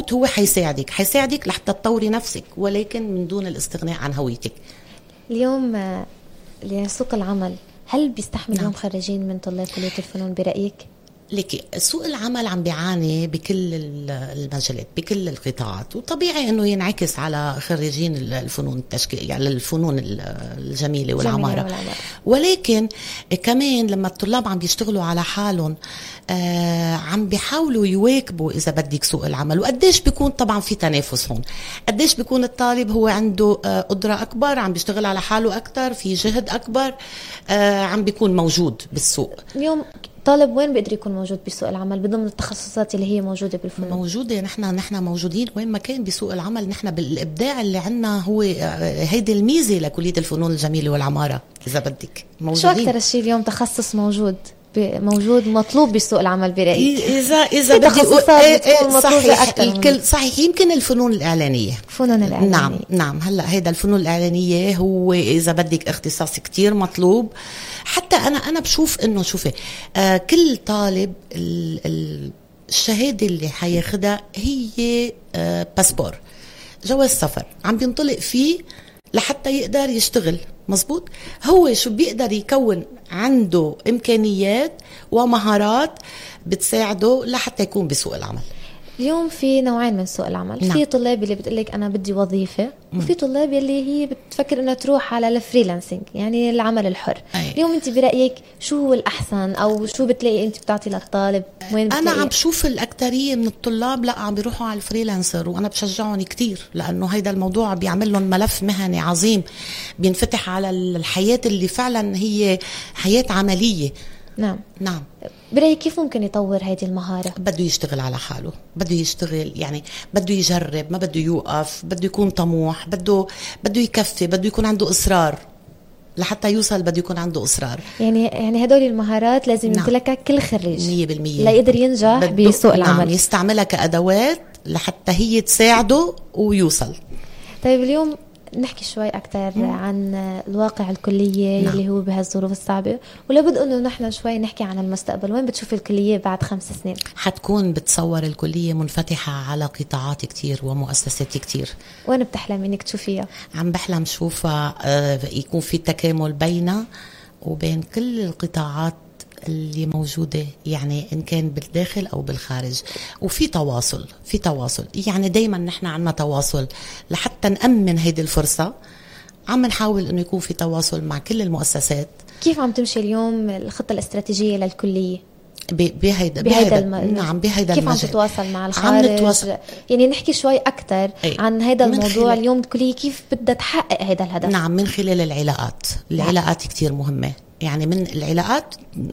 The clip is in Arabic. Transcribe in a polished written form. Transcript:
الريموت هو حيساعدك لحتى تطوري نفسك، ولكن من دون الاستغناء عن هويتك. اليوم لسوق العمل هل بيستحمل اليوم خريجين من طلاب كلية الفنون برأيك؟ لكي سوق العمل عم بيعاني بكل المجالات بكل القطاعات، وطبيعي انه ينعكس على خريجين الفنون التشكيل، يعني الفنون الجميلة والعمارة. ولكن كمان لما الطلاب عم بيشتغلوا على حالهم عم بيحاولوا يواكبوا إذا بدك سوق العمل. وقديش بيكون طبعا في تنافس هون، قديش بيكون الطالب هو عنده قدرة أكبر، عم بيشتغل على حاله أكتر، في جهد أكبر عم بيكون موجود بالسوق. اليوم طالب وين بيقدر يكون موجود بسوق العمل بضمن التخصصات اللي هي موجودة بالفنون؟ موجودة، نحن موجودين وين ما كان بسوق العمل. نحن بالإبداع اللي عنا هو هيدي الميزة لكلية الفنون الجميلة والعمارة إذا بدك. موجودين. شو أكتر الشيء اليوم تخصص موجود مطلوب بسوق العمل برأيك؟ إذا بدي صحيح صحيح يمكن الفنون الإعلانية. نعم هلا هيدا الفنون الإعلانية هو إذا بدك اختصاص كتير مطلوب. حتى أنا بشوف إنه شوفي كل طالب الشهادة اللي حياخدها هي باسبور، جواز سفر عم بينطلق فيه لحتى يقدر يشتغل. مزبوط. هو شو بيقدر يكون عنده إمكانيات ومهارات بتساعده لحتى يكون بسوق العمل. اليوم في نوعين من سوق العمل. في طلاب اللي بتقلك أنا بدي وظيفة، وفي طلاب اللي هي بتفكر أنها تروح على الفريلانسينج، يعني العمل الحر. اليوم أنت برأيك شو هو الأحسن، أو شو بتلاقي أنت بتعطي للطالب؟ وين أنا عم بشوف الأكترية من الطلاب لا عم بيروحوا على الفريلانسر، وأنا بشجعهم كتير، لأنه هيدا الموضوع بيعمل لهم ملف مهني عظيم بينفتح على الحياة اللي فعلا هي حياة عملية. نعم. برأيك كيف ممكن يطور هذه المهارة؟ بده يشتغل على حاله، بده يشتغل، يعني بده يجرب، ما بده يوقف، بده يكون طموح، بده يكفي، بده يكون عنده إصرار لحتى يوصل، بده يكون عنده إصرار. يعني هدول المهارات لازم يمتلكها كل خريج 100% لا يقدر ينجح بسوق العمل. يستعملها كأدوات لحتى هي تساعده ويوصل. طيب اليوم نحكي شوي أكتر عن الواقع الكلية اللي هو بهالظروف الصعبة، ولابد أنه نحن شوي نحكي عن المستقبل. وين بتشوف الكلية بعد 5 سنين؟ حتكون بتصور الكلية منفتحة على قطاعات كتير ومؤسسات كتير. وين بتحلم إنك تشوفيها؟ عم بحلم شوفها يكون في تكامل بيننا وبين كل القطاعات اللي موجودة، يعني إن كان بالداخل أو بالخارج، وفي تواصل يعني دايما نحن عنا تواصل لحتى نأمن هيدي الفرصة. عم نحاول إنه يكون في تواصل مع كل المؤسسات. كيف عم تمشي اليوم الخطة الاستراتيجية للكلية بهيدا نعم بهيدا كيف عم تتواصل مع الخارج؟ يعني نحكي شوي أكتر عن هذا الموضوع. اليوم الكلية كيف بدها تحقق هذا الهدف؟ نعم، من خلال العلاقات كتير مهمة. يعني من العلاقات